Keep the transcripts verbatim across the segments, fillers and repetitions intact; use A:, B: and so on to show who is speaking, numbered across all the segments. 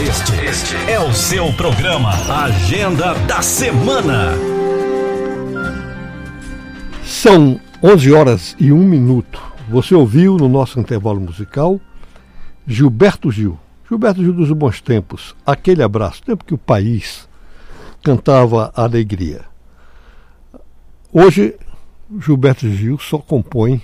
A: Este, este é o seu programa Agenda da Semana.
B: São onze horas e um minuto. Você ouviu no nosso intervalo musical Gilberto Gil. Gilberto Gil dos Bons Tempos. Aquele abraço. Tempo que o país cantava alegria. Hoje, Gilberto Gil só compõe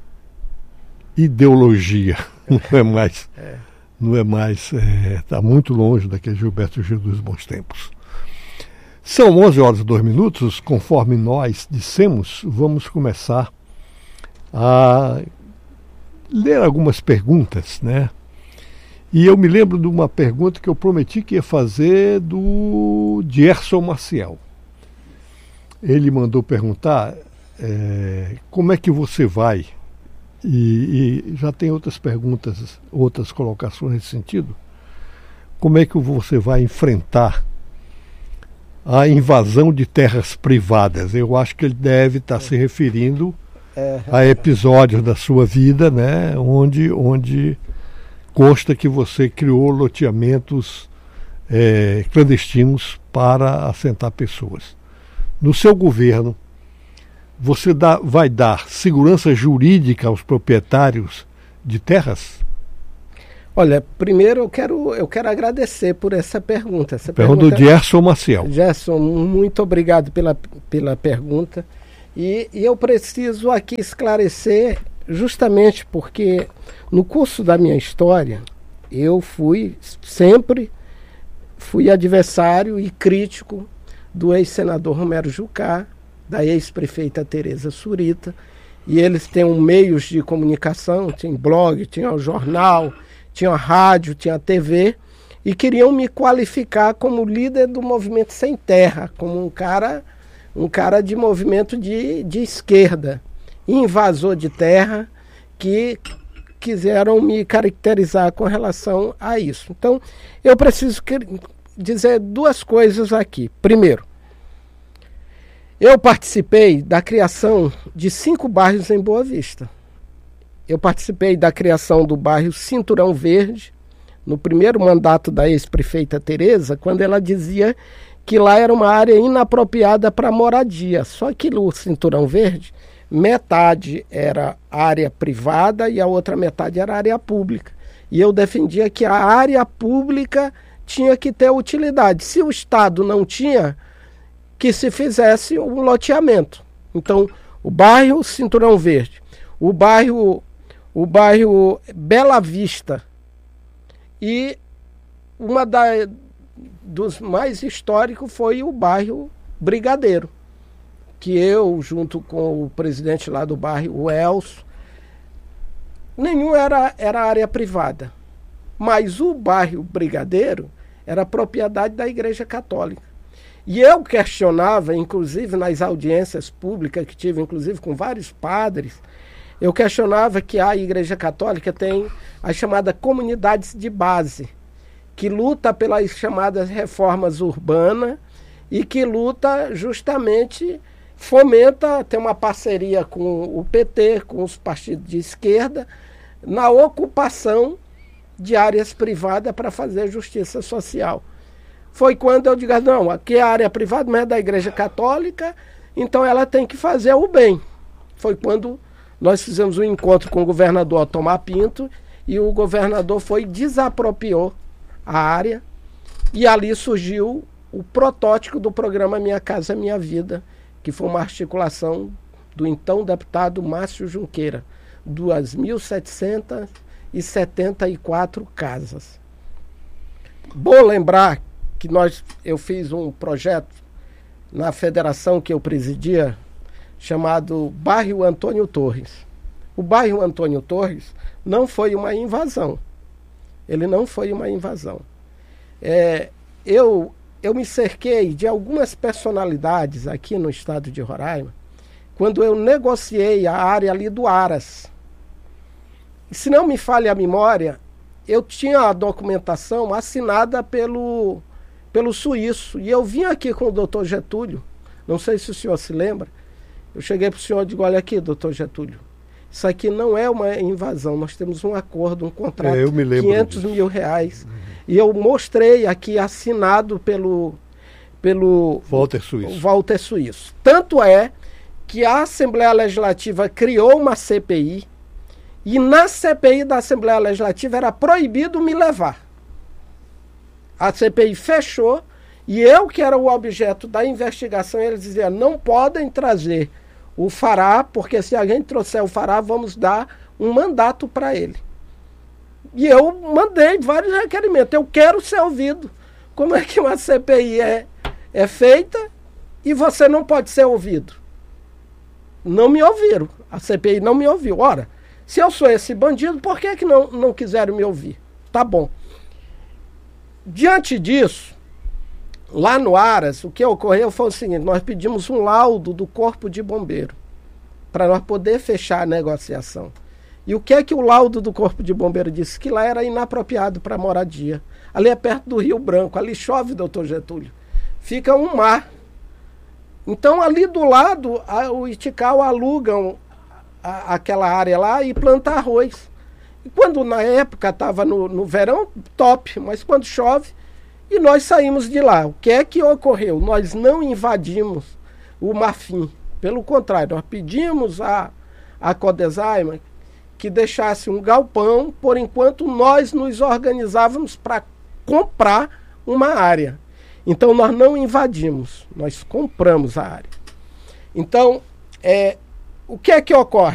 B: ideologia. Não é mais... É. Não é mais, está é, muito longe daquele Gilberto Gil dos Bons Tempos. São onze horas e dois minutos, conforme nós dissemos, vamos começar a ler algumas perguntas, né? E eu me lembro de uma pergunta que eu prometi que ia fazer do Gerson Maciel. Ele mandou perguntar é, como é que você vai... E, e já tem outras perguntas, outras colocações nesse sentido. Como é que você vai enfrentar a invasão de terras privadas? Eu acho que ele deve estar se referindo a episódios da sua vida, né, onde, onde consta que você criou loteamentos é, clandestinos para assentar pessoas. No seu governo, você dá, vai dar segurança jurídica aos proprietários de terras?
C: Olha, primeiro eu quero, eu quero agradecer por essa pergunta. Essa
B: pergunta, pergunta do Gerson Maciel.
C: Gerson, muito obrigado pela, pela pergunta. E, e eu preciso aqui esclarecer, justamente porque no curso da minha história, eu fui sempre fui adversário e crítico do ex-senador Romero Jucá, da ex-prefeita Tereza Surita, e eles têm um meios de comunicação, tinha blog, tinha o jornal, tinha a rádio, tinha a T V, e queriam me qualificar como líder do movimento Sem Terra, como um cara, um cara de movimento de, de esquerda, invasor de terra, que quiseram me caracterizar com relação a isso. Então, eu preciso dizer duas coisas aqui. Primeiro, eu participei da criação de cinco bairros em Boa Vista. Eu participei da criação do bairro Cinturão Verde, no primeiro mandato da ex-prefeita Tereza, quando ela dizia que lá era uma área inapropriada para moradia. Só que no Cinturão Verde, metade era área privada e a outra metade era área pública. E eu defendia que a área pública tinha que ter utilidade. Se o Estado não tinha, que se fizesse um loteamento. Então, o bairro Cinturão Verde, o bairro, o bairro Bela Vista e uma da, dos mais históricos foi o bairro Brigadeiro, que eu, junto com o presidente lá do bairro, o Elcio, nenhum era, era área privada, mas o bairro Brigadeiro era propriedade da Igreja Católica. E eu questionava, inclusive nas audiências públicas que tive, inclusive com vários padres, eu questionava que a Igreja Católica tem as chamadas comunidades de base, que luta pelas chamadas reformas urbanas e que luta justamente, fomenta, tem uma parceria com o P T, com os partidos de esquerda, na ocupação de áreas privadas para fazer justiça social. Foi quando eu digo, não, aqui é a área privada, mas é da Igreja Católica, então ela tem que fazer o bem. Foi quando nós fizemos um encontro com o governador Otomar Pinto, e o governador foi e desapropriou a área, e ali surgiu o protótipo do programa Minha Casa Minha Vida, que foi uma articulação do então deputado Márcio Junqueira, duas mil setecentas e setenta e quatro casas. Bom lembrar que nós, eu fiz um projeto na federação que eu presidia, chamado Bairro Antônio Torres. O bairro Antônio Torres não foi uma invasão. Ele não foi uma invasão. É, eu, eu me cerquei de algumas personalidades aqui no estado de Roraima, quando eu negociei a área ali do Aras. Se não me falha a memória, eu tinha a documentação assinada pelo... pelo suíço, e eu vim aqui com o doutor Getúlio, não sei se o senhor se lembra, eu cheguei para o senhor e digo, olha aqui, doutor Getúlio, isso aqui não é uma invasão, nós temos um acordo, um contrato,
B: é, eu me lembro
C: quinhentos
B: disso.
C: mil reais, E eu mostrei aqui assinado pelo, pelo
B: Walter Suíço.
C: Walter Suíço. Tanto é que a Assembleia Legislativa criou uma C P I e na C P I da Assembleia Legislativa era proibido me levar. A C P I fechou e eu, que era o objeto da investigação, eles diziam, não podem trazer o Fará, porque se a gente trouxer o Fará, vamos dar um mandato para ele. E eu mandei vários requerimentos. Eu quero ser ouvido. Como é que uma C P I é, é feita e você não pode ser ouvido? Não me ouviram. A C P I não me ouviu. Ora, se eu sou esse bandido, por que, que não, não quiseram me ouvir? Tá bom. Diante disso, lá no Aras, o que ocorreu foi o seguinte, nós pedimos um laudo do Corpo de Bombeiro para nós poder fechar a negociação. E o que é que o laudo do Corpo de Bombeiro disse? Que lá era inapropriado para moradia. Ali é perto do Rio Branco, ali chove, doutor Getúlio. Fica um mar. Então, ali do lado, a, o Itical alugam a, aquela área lá e planta arroz. E quando na época estava no, no verão, top, mas quando chove, e nós saímos de lá. O que é que ocorreu? Nós não invadimos o Marfim. Pelo contrário, nós pedimos a, a Codesaima que deixasse um galpão, por enquanto nós nos organizávamos para comprar uma área. Então nós não invadimos, nós compramos a área. Então, é, o que é que ocorre?